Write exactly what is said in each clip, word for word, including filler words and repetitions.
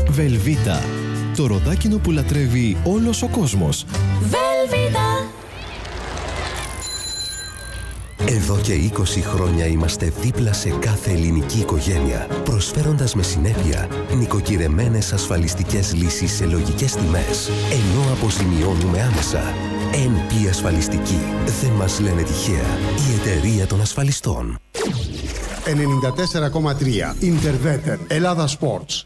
Βελβίτα. Το ροδάκινο που λατρεύει όλος ο κόσμος. Βελβίτα. Εδώ και είκοσι χρόνια είμαστε δίπλα σε κάθε ελληνική οικογένεια, προσφέροντας με συνέπεια νοικοκυρεμένες ασφαλιστικές λύσεις σε λογικές τιμές, ενώ αποζημιώνουμε άμεσα. εν πι Ασφαλιστική. Δεν μας λένε τυχαία. Η εταιρεία των ασφαλιστών. ενενήντα τέσσερα κόμμα τρία Interveter Ελλάδα Sports.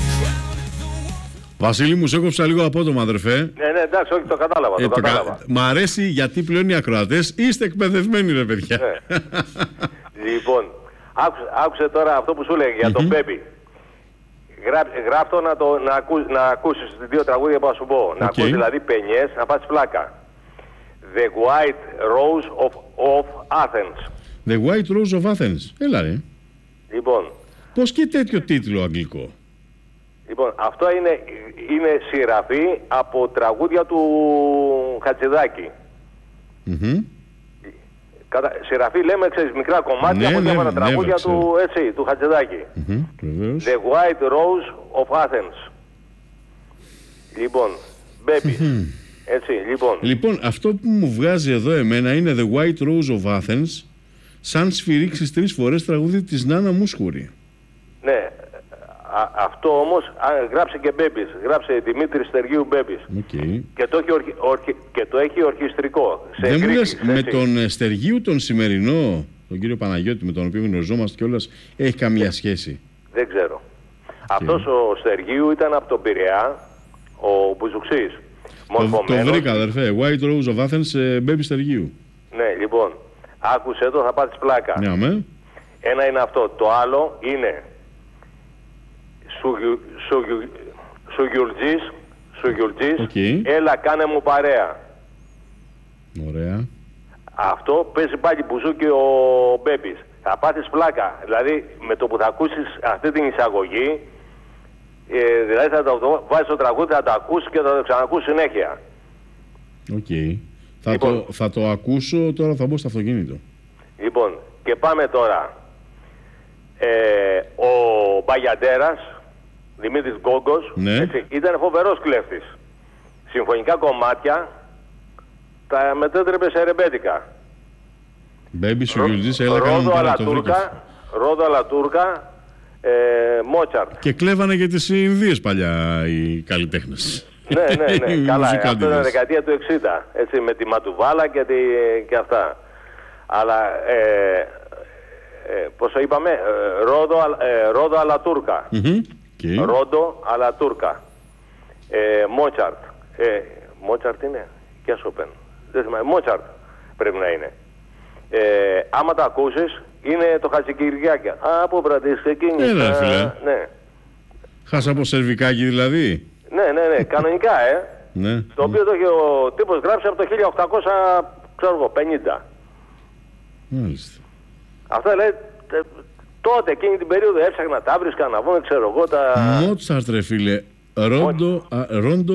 Βασίλη μου, σε έκοψα λίγο απότομα, αδερφέ. Ναι, ναι, εντάξει, όχι, το κατάλαβα. Ε, το το κατάλαβα. κα... Μ' αρέσει γιατί πλέον οι ακροατές είστε εκπαιδευμένοι, ρε παιδιά. Ναι. Λοιπόν, άκουσε, άκουσε τώρα αυτό που σου έλεγε για τον Μπέμπι. Γράφτο να, το, να, ακού, να ακούσεις δύο τραγούδια που θα σου πω. Okay. Να ακούσεις δηλαδή πενιές, να πας πλάκα. The White Rose of, of Athens. The White Rose of Athens. Έλα ρε. Λοιπόν. Πώς και τέτοιο τίτλο αγγλικό? Λοιπόν, αυτό είναι, είναι συγγραφή από τραγούδια του Χατζηδάκη. Mm-hmm. Κατα... Συγγραφή λέμε, ξέρεις, μικρά κομμάτια, ναι, από διάφορα ναι, τραγούδια ναι, του, έτσι, του Χατζηδάκη. Mm-hmm, The White Rose of Athens. Λοιπόν, Baby. Έτσι, λοιπόν. Λοιπόν, αυτό που μου βγάζει εδώ εμένα είναι The White Rose of Athens, σαν σφυρίξεις τρεις φορές τραγούδι της Νάνα Μούσχουρη. Ναι. Α, αυτό όμως α, γράψε και Μπέμπης, γράψε Δημήτρη Στεργίου Μπέμπης. Okay. Και, το έχει ορχι, ορχι, και το έχει ορχιστρικό. Σε Δεν μου λες, έτσι. Με τον Στεργίου τον σημερινό, τον κύριο Παναγιώτη, με τον οποίο γνωριζόμαστε κιόλας, έχει καμία σχέση? Δεν ξέρω. Okay. Αυτός ο Στεργίου ήταν από τον Πειραιά, ο Μπουζουξής. Το, το βρήκα, αδερφέ. White Rose of Athens, Μπέμπη Στεργίου. Ναι, λοιπόν, άκουσε το, θα πάρεις πλάκα. Ναι, αμέ. Ένα είναι αυτό. Το άλλο είναι Σουγιουλτζής, Σουγιουλτζής, okay. Έλα κάνε μου παρέα. Ωραία. Αυτό παίζει πάλι μπουζούκι ο Μπέμπης. Θα πάθεις πλάκα. Δηλαδή με το που θα ακούσεις αυτή την εισαγωγή, ε, δηλαδή θα το βάζεις το τραγούδι, θα το ακούσεις και θα το ξανακούσεις συνέχεια. Οκ. Okay. Θα, λοιπόν, το, θα το ακούσω, τώρα θα μπω στο αυτοκίνητο. Λοιπόν, και πάμε τώρα. Ε, ο Μπαγιαντέρας, Δημήτρης Γκόγκος, ναι. έτσι, ήταν φοβερός κλέφτης. Συμφωνικά κομμάτια τα μετέτρεπε σε ρεμπέτικα. Μπέμπι σου Γιουλτζής, έλα κάνε μου παρέα, το βρήκες. Ρόδο Αλατούρκα, ε, Μότσαρτ. Και κλέβανε και τις Ινδίες παλιά οι καλλιτέχνες. Ναι, ναι, ναι, καλά, αυτό ήταν δεκαετία του εξήντα, έτσι, με τη Ματουβάλα και, τη, και αυτά. Αλλά, ε, ε, πώς το είπαμε, ε, Ρόδο, ε, Ρόδο Αλατούρκα. Mm-hmm. Okay. Ρόντο Αλατούρκα. Ε, Μότσαρτ. Ε, Μότσαρτ είναι, και Σοπέν. Δεν θυμάμαι, Μότσαρτ πρέπει να είναι. Ε, άμα τα ακούσεις, είναι το Χατζικυριάκια. Από βραδείς ξεκίνησα. Έλα, φίλε. Ναι. Χάσα από σερβικάκι δηλαδή. Ναι, ναι, ναι, κανονικά, ε. Ναι. Το οποίο το έχει ο τύπος γράψει από το χίλια οκτακόσια πενήντα. Μάλιστα. Αυτό λέει, τότε εκείνη την περίοδο έψαχνα, τα βρίσκα να βγουν, ξέρω εγώ τα... Μότσαρτ, ρε φίλε. Ρόντο, α, Ρόντο